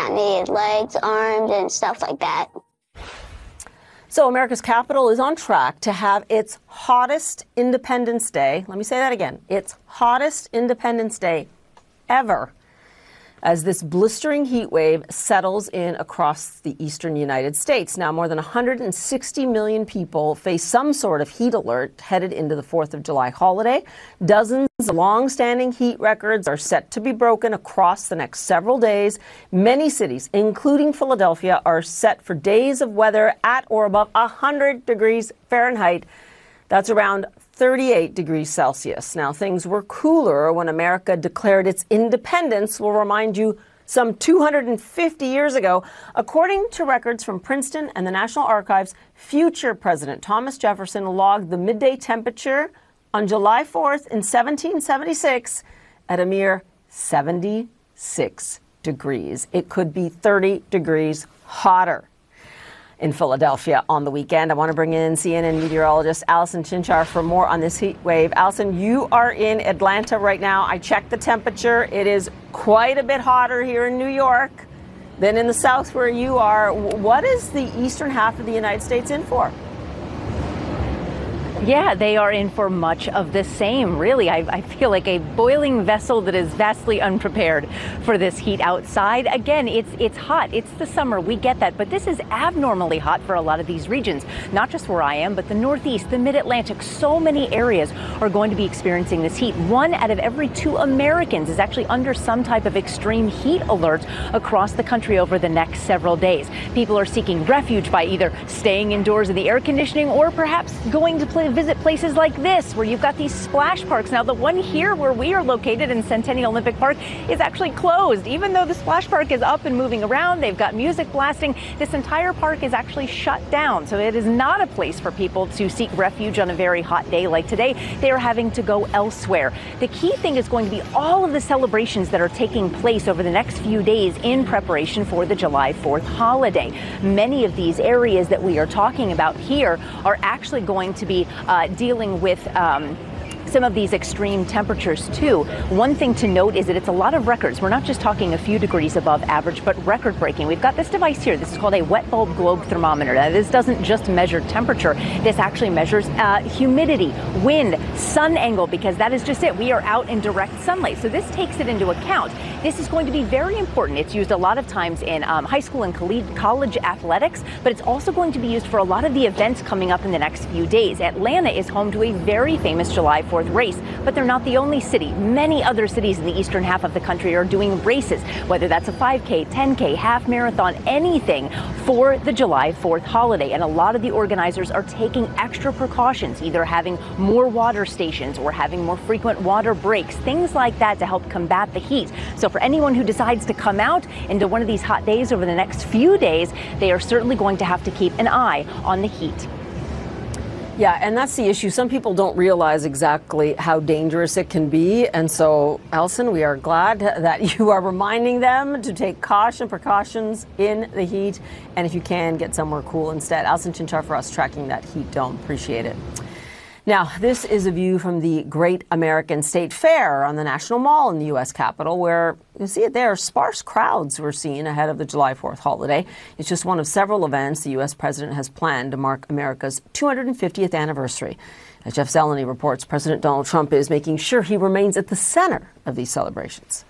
kind of needed legs, arms, and stuff like that. So America's capital is on track to have its hottest Independence Day. Let me say that again. Its hottest Independence Day ever, as this blistering heat wave settles in across the eastern United States. Now, more than 160 million people face some sort of heat alert headed into the 4th of July holiday. Dozens of long-standing heat records are set to be broken across the next several days. Many cities, including Philadelphia, are set for days of weather at or above 100 degrees Fahrenheit. That's around 38 degrees Celsius. Now, things were cooler when America declared its independence. We'll remind you, some 250 years ago. According to records from Princeton and the National Archives, future President Thomas Jefferson logged the midday temperature on July 4th in 1776 at a mere 76 degrees. It could be 30 degrees hotter in Philadelphia on the weekend. I want to bring in CNN meteorologist Allison Chinchar for more on this heat wave. Allison, you are in Atlanta right now. I checked the temperature. It is quite a bit hotter here in New York than in the south where you are. What is the eastern half of the United States in for? Yeah, they are in for much of the same, really. I feel like a boiling vessel that is vastly unprepared for this heat outside. Again, it's hot. It's the summer. We get that. But this is abnormally hot for a lot of these regions, not just where I am, but the Northeast, the Mid-Atlantic. So many areas are going to be experiencing this heat. 1 out of every 2 Americans is actually under some type of extreme heat alert across the country over the next several days. People are seeking refuge by either staying indoors in the air conditioning or perhaps going to visit places like this, where you've got these splash parks. Now, the one here where we are located in Centennial Olympic Park is actually closed. Even though the splash park is up and moving around, they've got music blasting, this entire park is actually shut down. So it is not a place for people to seek refuge on a very hot day like today. They are having to go elsewhere. The key thing is going to be all of the celebrations that are taking place over the next few days in preparation for the July 4th holiday. Many of these areas that we are talking about here are actually going to be dealing with some of these extreme temperatures too. One thing to note is that it's a lot of records. We're not just talking a few degrees above average, but record breaking. We've got this device here. This is called a wet bulb globe thermometer. Now, this doesn't just measure temperature. This actually measures humidity, wind, sun angle, because that is just it. We are out in direct sunlight. So this takes it into account. This is going to be very important. It's used a lot of times in high school and college athletics, but it's also going to be used for a lot of the events coming up in the next few days. Atlanta is home to a very famous July 4th race, but they're not the only city. Many other cities in the eastern half of the country are doing races, whether that's a 5K, 10K, half marathon, anything for the July 4th holiday. And a lot of the organizers are taking extra precautions, either having more water stations or having more frequent water breaks, things like that to help combat the heat. So for anyone who decides to come out into one of these hot days over the next few days, they are certainly going to have to keep an eye on the heat. Yeah, and that's the issue. Some people don't realize exactly how dangerous it can be. And so, Allison, we are glad that you are reminding them to take precautions in the heat. And if you can, get somewhere cool instead. Allison Chinchar for us tracking that heat dome. Appreciate it. Now, this is a view from the Great American State Fair on the National Mall in the U.S. Capitol, where you see it there. Sparse crowds were seen ahead of the July 4th holiday. It's just one of several events the U.S. president has planned to mark America's 250th anniversary. As Jeff Zeleny reports, President Donald Trump is making sure he remains at the center of these celebrations.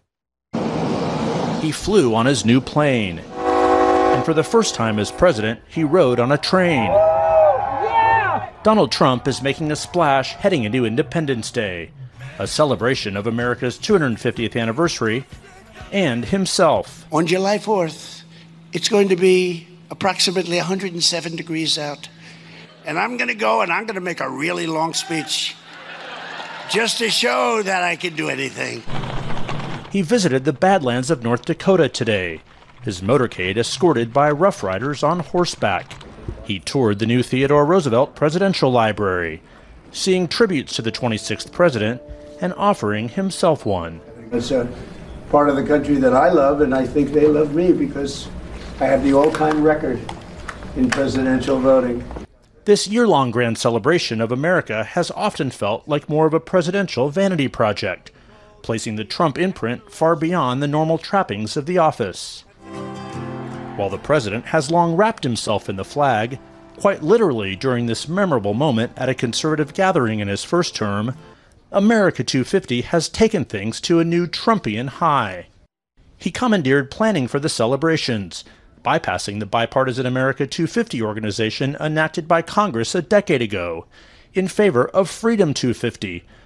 He flew on his new plane. And for the first time as president, he rode on a train. Donald Trump is making a splash heading into Independence Day, a celebration of America's 250th anniversary, and himself. On July 4th, it's going to be approximately 107 degrees out. And I'm going to go and I'm going to make a really long speech just to show that I can do anything. He visited the Badlands of North Dakota today, his motorcade escorted by Rough Riders on horseback. He toured the new Theodore Roosevelt Presidential Library, seeing tributes to the 26th president and offering himself one. It's a part of the country that I love, and I think they love me because I have the all-time record in presidential voting. This year-long grand celebration of America has often felt like more of a presidential vanity project, placing the Trump imprint far beyond the normal trappings of the office. While the president has long wrapped himself in the flag, quite literally during this memorable moment at a conservative gathering in his first term, America 250 has taken things to a new Trumpian high. He commandeered planning for the celebrations, bypassing the bipartisan America 250 organization enacted by Congress a decade ago, in favor of Freedom 250,